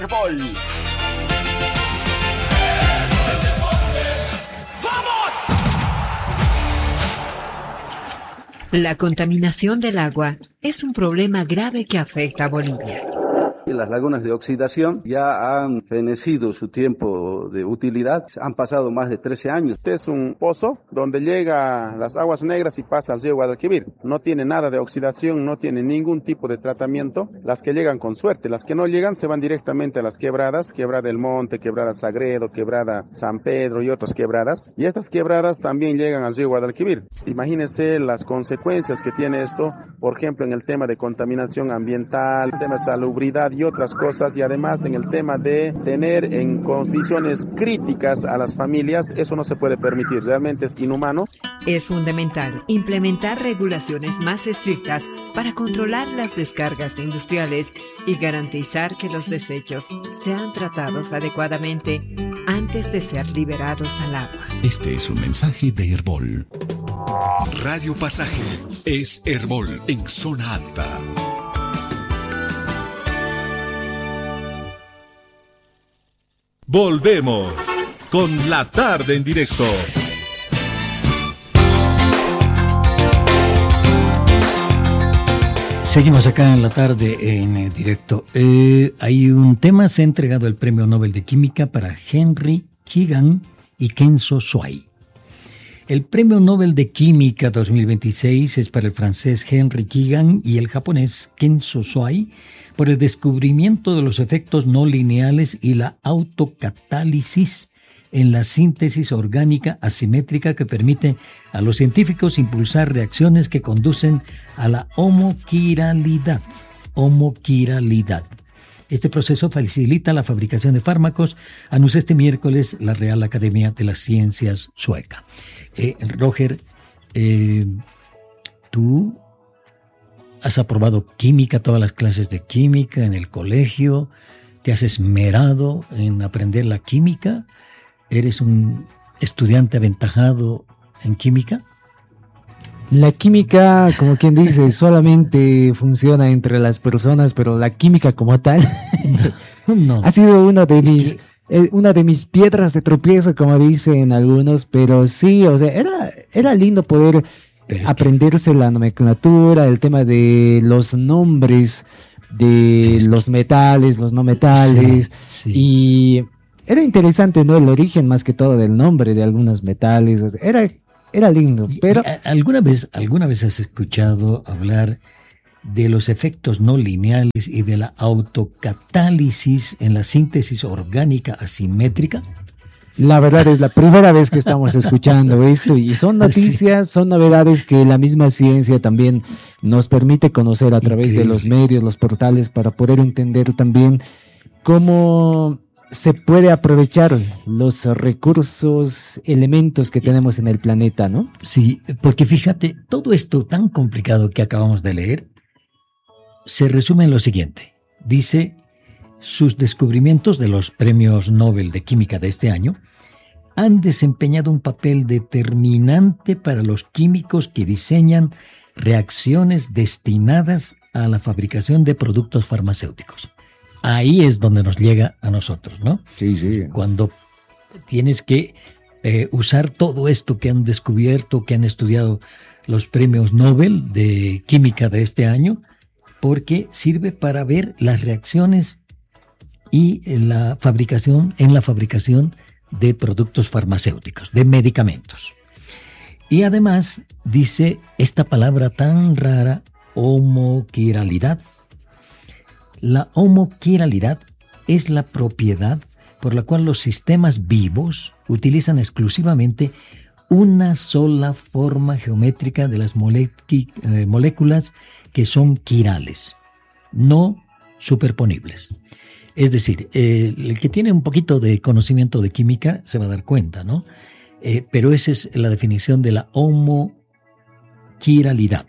Herbol. La contaminación del agua es un problema grave que afecta a Bolivia. Las lagunas de oxidación ya han fenecido su tiempo de utilidad, han pasado más de 13 años. Este es un pozo donde llega las aguas negras y pasa al río Guadalquivir. No tiene nada de oxidación, no tiene ningún tipo de tratamiento. Las que llegan con suerte, las que no llegan se van directamente a las quebradas, Quebrada del Monte, Quebrada Sagredo, Quebrada San Pedro y otras quebradas. Y estas quebradas también llegan al río Guadalquivir. Imagínense las consecuencias que tiene esto, por ejemplo, en el tema de contaminación ambiental, el tema de salubridad y otras cosas, y además en el tema de tener en condiciones críticas a las familias. Eso no se puede permitir, realmente es inhumano. Es fundamental implementar regulaciones más estrictas para controlar las descargas industriales y garantizar que los desechos sean tratados adecuadamente antes de ser liberados al agua. Este es un mensaje de Herbol. Radio Pasaje es Herbol en zona alta. Volvemos con La Tarde en Directo. Seguimos acá en La Tarde en directo. Hay un tema, se ha entregado el Premio Nobel de Química para Henry Keegan y Kenzo Swai. El Premio Nobel de Química 2026 es para el francés Henry Keegan y el japonés Kenzo Swai por el descubrimiento de los efectos no lineales y la autocatálisis en la síntesis orgánica asimétrica que permite a los científicos impulsar reacciones que conducen a la homoquiralidad. Este proceso facilita la fabricación de fármacos, anunció este miércoles la Real Academia de las Ciencias sueca. Roger, tú has aprobado química, todas las clases de química en el colegio, te has esmerado en aprender la química, eres un estudiante aventajado en química. La química, como quien dice, solamente funciona entre las personas, pero la química como tal no. Ha sido una de mis piedras de tropiezo, como dicen algunos, pero sí, o sea, era lindo poder aprenderse la nomenclatura, el tema de los nombres de los metales, los no metales, sí. Y era interesante, ¿no? El origen más que todo del nombre de algunos metales, o sea, era lindo, pero... ¿Alguna vez has escuchado hablar de los efectos no lineales y de la autocatálisis en la síntesis orgánica asimétrica? La verdad es la primera vez que estamos escuchando esto y son noticias, son novedades que la misma ciencia también nos permite conocer a través de los medios, los portales, para poder entender también cómo se puede aprovechar los recursos, elementos que tenemos en el planeta, ¿no? Sí, porque fíjate, todo esto tan complicado que acabamos de leer se resume en lo siguiente. Dice: sus descubrimientos de los premios Nobel de Química de este año han desempeñado un papel determinante para los químicos que diseñan reacciones destinadas a la fabricación de productos farmacéuticos. Ahí es donde nos llega a nosotros, ¿no? Sí, sí. Cuando tienes que usar todo esto que han descubierto, que han estudiado los premios Nobel de Química de este año, porque sirve para ver las reacciones y en la fabricación de productos farmacéuticos, de medicamentos. Y además dice esta palabra tan rara, homoquiralidad. La homoquiralidad es la propiedad por la cual los sistemas vivos utilizan exclusivamente una sola forma geométrica de las moléculas que son quirales, no superponibles. Es decir, el que tiene un poquito de conocimiento de química se va a dar cuenta, ¿no? Pero esa es la definición de la homoquiralidad.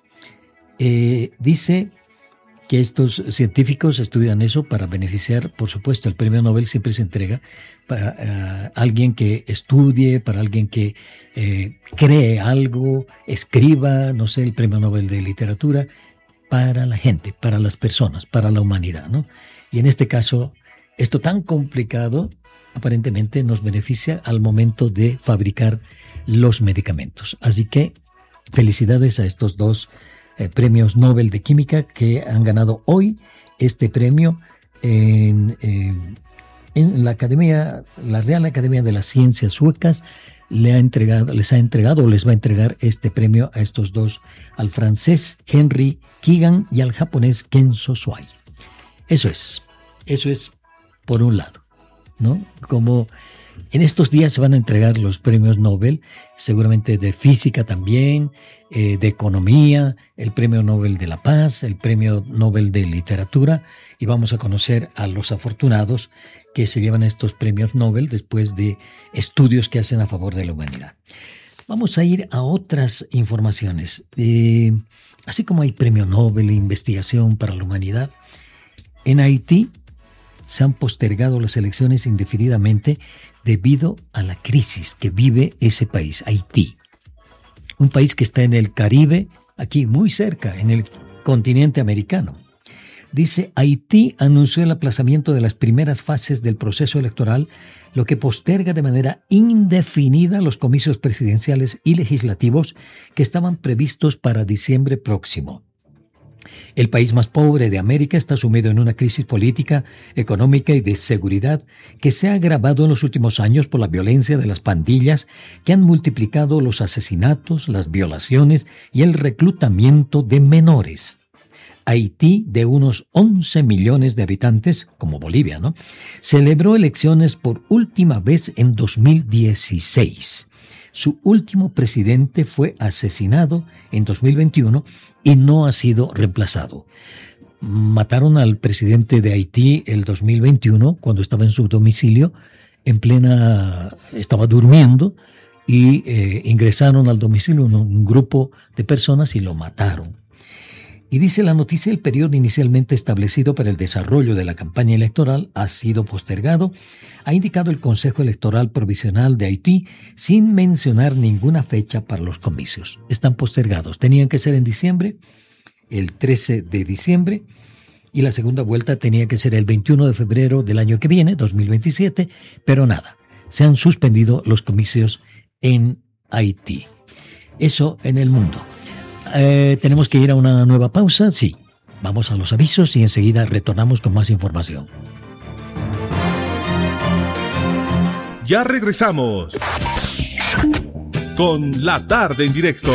Dice que estos científicos estudian eso para beneficiar, por supuesto, el premio Nobel siempre se entrega para alguien que estudie, para alguien que cree algo, escriba, no sé, el premio Nobel de literatura, para la gente, para las personas, para la humanidad, ¿no? Y en este caso, esto tan complicado aparentemente nos beneficia al momento de fabricar los medicamentos. Así que felicidades a estos dos premios Nobel de Química que han ganado hoy este premio en la Real Academia de las Ciencias Suecas. Les ha entregado o les va a entregar este premio a estos dos, al francés Henry Keegan y al japonés Kenzo Suai. Eso es por un lado, ¿no? Como en estos días se van a entregar los premios Nobel, seguramente de física también, de economía, el premio Nobel de la Paz, el premio Nobel de literatura, y vamos a conocer a los afortunados que se llevan estos premios Nobel después de estudios que hacen a favor de la humanidad. Vamos a ir a otras informaciones. Así como hay premio Nobel de investigación para la humanidad, en Haití se han postergado las elecciones indefinidamente debido a la crisis que vive ese país, Haití. Un país que está en el Caribe, aquí muy cerca, en el continente americano. Dice, Haití anunció el aplazamiento de las primeras fases del proceso electoral, lo que posterga de manera indefinida los comicios presidenciales y legislativos que estaban previstos para diciembre próximo. El país más pobre de América está sumido en una crisis política, económica y de seguridad que se ha agravado en los últimos años por la violencia de las pandillas que han multiplicado los asesinatos, las violaciones y el reclutamiento de menores. Haití, de unos 11 millones de habitantes, como Bolivia, ¿no?, celebró elecciones por última vez en 2016. Su último presidente fue asesinado en 2021 y no ha sido reemplazado. Mataron al presidente de Haití el 2021 cuando estaba en su domicilio, estaba durmiendo y ingresaron al domicilio un grupo de personas y lo mataron. Y dice la noticia, el periodo inicialmente establecido para el desarrollo de la campaña electoral ha sido postergado, ha indicado el Consejo Electoral Provisional de Haití, sin mencionar ninguna fecha para los comicios. Están postergados. Tenían que ser en diciembre, el 13 de diciembre, y la segunda vuelta tenía que ser el 21 de febrero del año que viene, 2027, pero nada, se han suspendido los comicios en Haití. Eso en el mundo. ¿Tenemos que ir a una nueva pausa? Sí. Vamos a los avisos y enseguida retornamos con más información. Ya regresamos con La Tarde en Directo.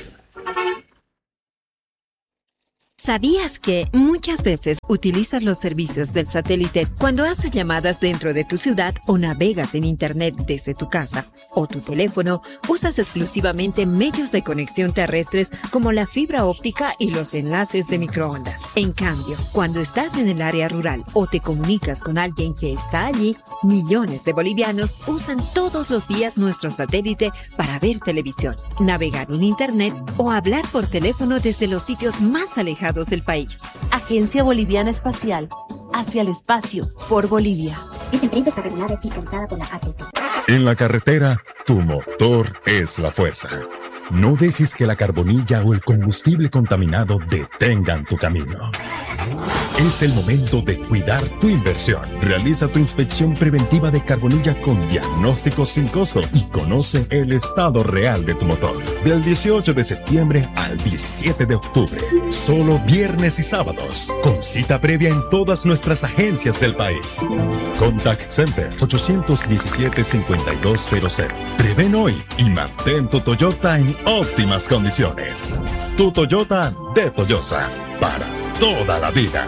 ¿Sabías que muchas veces utilizas los servicios del satélite cuando haces llamadas dentro de tu ciudad o navegas en internet desde tu casa o tu teléfono? Usas exclusivamente medios de conexión terrestres como la fibra óptica y los enlaces de microondas. En cambio, cuando estás en el área rural o te comunicas con alguien que está allí, millones de bolivianos usan todos los días nuestro satélite para ver televisión, navegar en internet o hablar por teléfono desde los sitios más alejados del país. Agencia Boliviana Espacial. Hacia el espacio, por Bolivia. Esta empresa está regulada y fiscalizada por la ATT. En la carretera, tu motor es la fuerza. No dejes que la carbonilla o el combustible contaminado detengan tu camino. Es el momento de cuidar tu inversión. Realiza tu inspección preventiva de carbonilla con diagnóstico sin costo y conoce el estado real de tu motor. Del 18 de septiembre al 17 de octubre. Solo viernes y sábados. Con cita previa en todas nuestras agencias del país. Contact Center 817-5200. Prevén hoy y mantén tu Toyota en óptimas condiciones. Tu Toyota de Toyosa. Para toda la vida.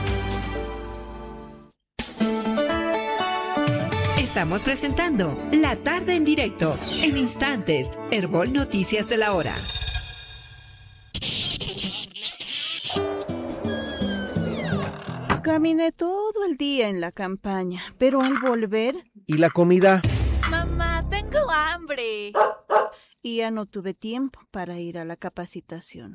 Estamos presentando La Tarde en Directo. En instantes, Herbol Noticias de la Hora. Caminé todo el día en la campaña, pero al volver... ¿Y la comida? Mamá, tengo hambre. Y ya no tuve tiempo para ir a la capacitación.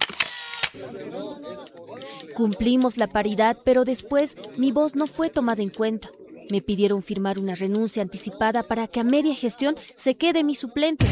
Cumplimos la paridad, pero después mi voz no fue tomada en cuenta. Me pidieron firmar una renuncia anticipada para que a media gestión se quede mi suplente.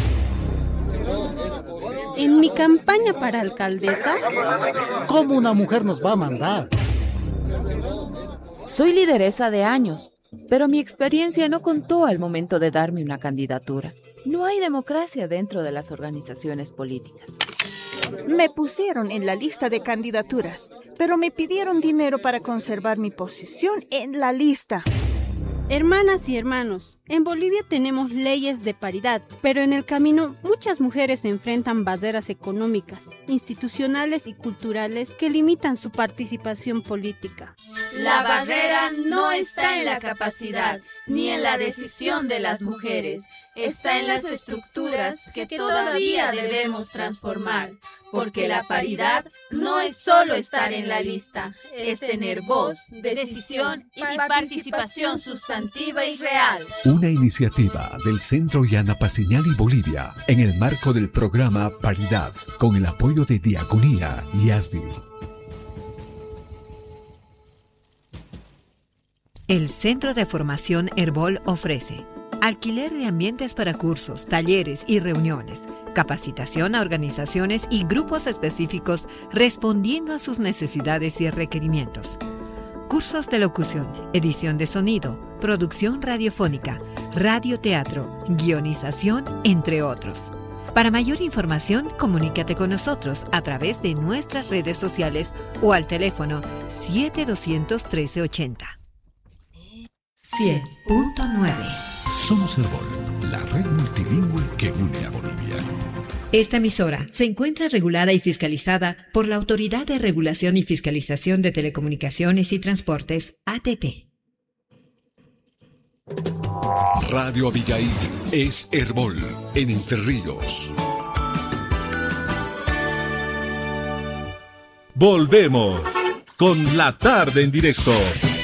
En mi campaña para alcaldesa... ¿Cómo una mujer nos va a mandar? Soy lideresa de años, pero mi experiencia no contó al momento de darme una candidatura. No hay democracia dentro de las organizaciones políticas. Me pusieron en la lista de candidaturas, pero me pidieron dinero para conservar mi posición en la lista. Hermanas y hermanos, en Bolivia tenemos leyes de paridad, pero en el camino muchas mujeres enfrentan barreras económicas, institucionales y culturales que limitan su participación política. La barrera no está en la capacidad ni en la decisión de las mujeres, está en las estructuras que todavía debemos transformar, porque la paridad no es solo estar en la lista, es tener voz, decisión y participación sustantiva y real. Una iniciativa del Centro Yana Paciñani Bolivia en el marco del programa Paridad, con el apoyo de Diaconía y ASDI. El Centro de Formación Herbol ofrece alquiler de ambientes para cursos, talleres y reuniones, capacitación a organizaciones y grupos específicos respondiendo a sus necesidades y requerimientos. Cursos de locución, edición de sonido, producción radiofónica, radioteatro, guionización, entre otros. Para mayor información, comunícate con nosotros a través de nuestras redes sociales o al teléfono 7200-1380. 100.9 Somos Herbol, la red multilingüe que une a Bolivia. Esta emisora se encuentra regulada y fiscalizada por la Autoridad de Regulación y Fiscalización de Telecomunicaciones y Transportes, ATT. Radio Abigail es Herbol, en Entre Ríos. Volvemos con La Tarde en Directo.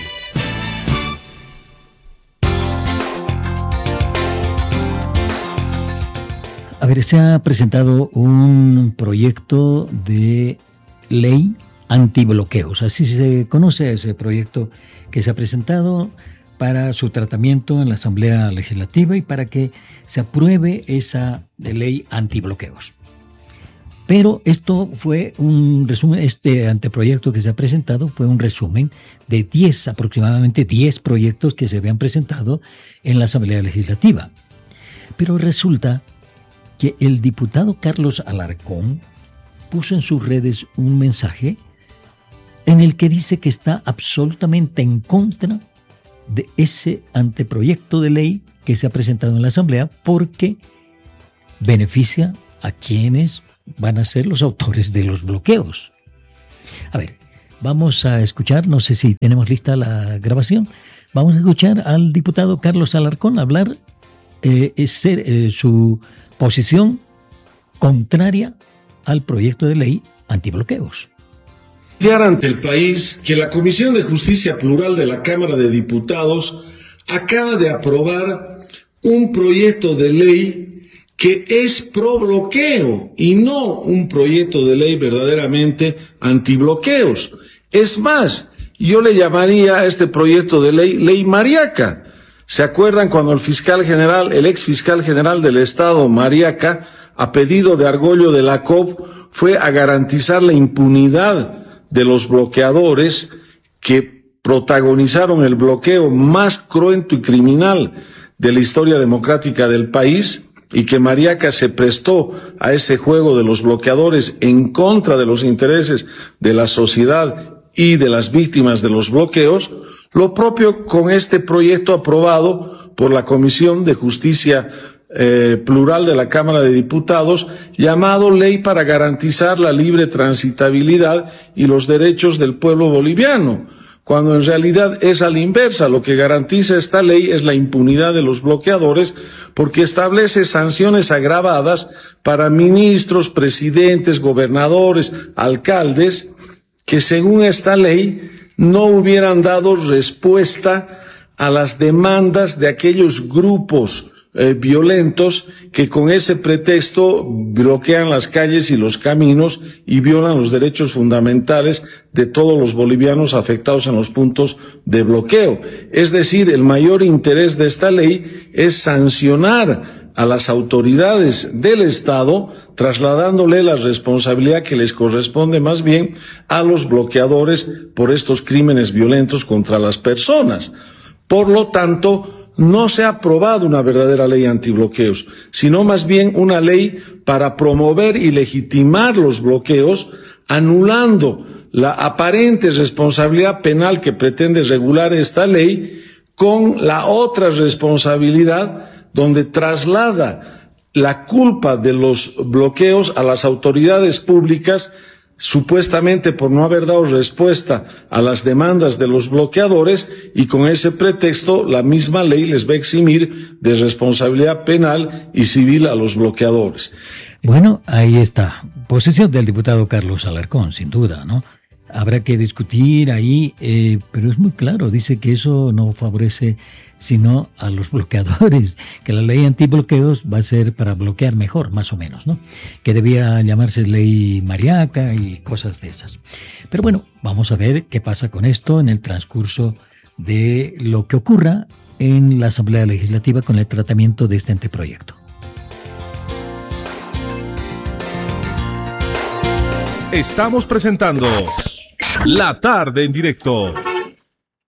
A ver, se ha presentado un proyecto de ley antibloqueos. Así se conoce ese proyecto que se ha presentado para su tratamiento en la Asamblea Legislativa y para que se apruebe esa ley antibloqueos. Pero esto fue un resumen, este anteproyecto que se ha presentado fue un resumen de aproximadamente 10 proyectos que se habían presentado en la Asamblea Legislativa. Pero resulta que el diputado Carlos Alarcón puso en sus redes un mensaje en el que dice que está absolutamente en contra de ese anteproyecto de ley que se ha presentado en la Asamblea porque beneficia a quienes van a ser los autores de los bloqueos. A ver, vamos a escuchar, no sé si tenemos lista la grabación, vamos a escuchar al diputado Carlos Alarcón hablar su posición contraria al proyecto de ley antibloqueos. Ante el país que la Comisión de Justicia Plural de la Cámara de Diputados acaba de aprobar un proyecto de ley que es pro bloqueo y no un proyecto de ley verdaderamente antibloqueos. Es más, yo le llamaría a este proyecto de ley Mariaca. ¿Se acuerdan cuando el ex fiscal general del Estado, Mariaca, a pedido de Argollo de la COP, fue a garantizar la impunidad de los bloqueadores que protagonizaron el bloqueo más cruento y criminal de la historia democrática del país, y que Mariaca se prestó a ese juego de los bloqueadores en contra de los intereses de la sociedad y de las víctimas de los bloqueos? Lo propio con este proyecto aprobado por la Comisión de Justicia Plural de la Cámara de Diputados, llamado Ley para garantizar la libre transitabilidad y los derechos del pueblo boliviano, cuando en realidad es a la inversa. Lo que garantiza esta ley es la impunidad de los bloqueadores, porque establece sanciones agravadas para ministros, presidentes, gobernadores, alcaldes, que según esta ley no hubieran dado respuesta a las demandas de aquellos grupos violentos que con ese pretexto bloquean las calles y los caminos y violan los derechos fundamentales de todos los bolivianos afectados en los puntos de bloqueo. Es decir, el mayor interés de esta ley es sancionar a las autoridades del Estado, trasladándole la responsabilidad que les corresponde más bien a los bloqueadores por estos crímenes violentos contra las personas. Por lo tanto, no se ha aprobado una verdadera ley antibloqueos, sino más bien una ley para promover y legitimar los bloqueos, anulando la aparente responsabilidad penal que pretende regular esta ley con la otra responsabilidad donde traslada la culpa de los bloqueos a las autoridades públicas, supuestamente por no haber dado respuesta a las demandas de los bloqueadores, y con ese pretexto la misma ley les va a eximir de responsabilidad penal y civil a los bloqueadores. Bueno, ahí está. Posición del diputado Carlos Alarcón, sin duda, ¿no? Habrá que discutir ahí, pero es muy claro, dice que eso no favorece sino a los bloqueadores, que la ley antibloqueos va a ser para bloquear mejor, más o menos, ¿no? Que debía llamarse ley Mariaca y cosas de esas. Pero bueno, vamos a ver qué pasa con esto en el transcurso de lo que ocurra en la Asamblea Legislativa con el tratamiento de este anteproyecto. Estamos presentando La Tarde en Directo.